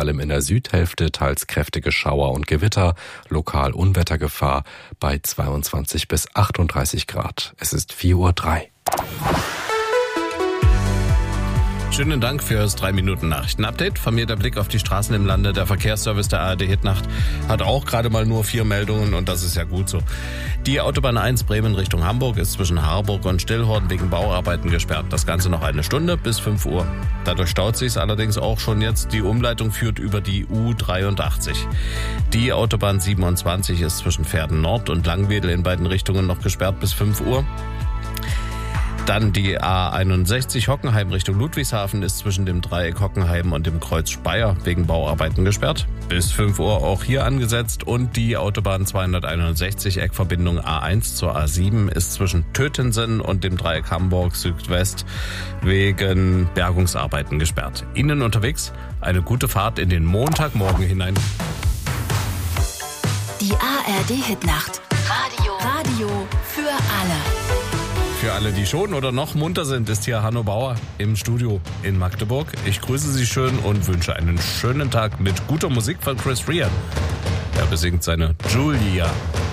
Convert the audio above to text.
allem in der Südhälfte teils kräftige Schauer und Gewitter, lokal Unwettergefahr bei 22 bis 38 Grad. Es ist 4:03 Uhr. Schönen Dank fürs 3-Minuten-Nachrichten-Update. Von mir der Blick auf die Straßen im Lande. Der Verkehrsservice der ARD Hitnacht hat auch gerade mal nur 4 Meldungen und das ist ja gut so. Die Autobahn 1 Bremen Richtung Hamburg ist zwischen Harburg und Stillhorn wegen Bauarbeiten gesperrt. Das Ganze noch 1 Stunde bis 5 Uhr. Dadurch staut sich allerdings auch schon jetzt. Die Umleitung führt über die U83. Die Autobahn 27 ist zwischen Verden Nord und Langwedel in beiden Richtungen noch gesperrt bis 5 Uhr. Dann die A61 Hockenheim Richtung Ludwigshafen ist zwischen dem Dreieck Hockenheim und dem Kreuz Speyer wegen Bauarbeiten gesperrt. Bis 5 Uhr auch hier angesetzt und die Autobahn 261 Eckverbindung A1 zur A7 ist zwischen Tötensen und dem Dreieck Hamburg Südwest wegen Bergungsarbeiten gesperrt. Ihnen unterwegs eine gute Fahrt in den Montagmorgen hinein. Die ARD Hitnacht. Radio für alle. Für alle, die schon oder noch munter sind, ist hier Hanno Bauer im Studio in Magdeburg. Ich grüße Sie schön und wünsche einen schönen Tag mit guter Musik von Chris Rea. Er besingt seine Julia.